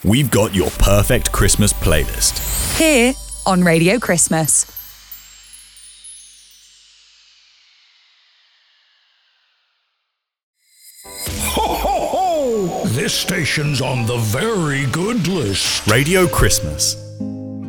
we've got your perfect Christmas playlist. Here on Radio Christmas. Ho, ho, ho! This station's on the very good list. Radio Christmas